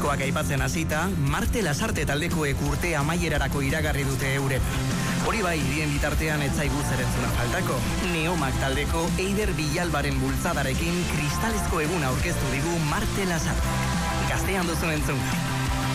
diskoak aipatzen hasita, Marte Lasarte taldekoek urte amaierarako iragarri dute euren. Hori bai, bien bitartean ez zaigu zerentzuna faltako. Neomak taldeko Eider Bilalbaren bultzadarekin kristalezko eguna aurkeztu digu Marte Lasarte. Gaztean duzun entzun.